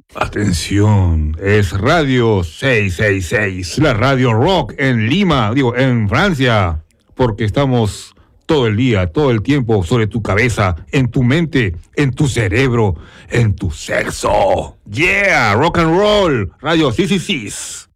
Atención, es Radio 666, la radio rock en Lima, en Francia, porque estamos todo el día, todo el tiempo sobre tu cabeza, en tu mente, en tu cerebro, en tu sexo. Yeah, rock and roll, Radio 666.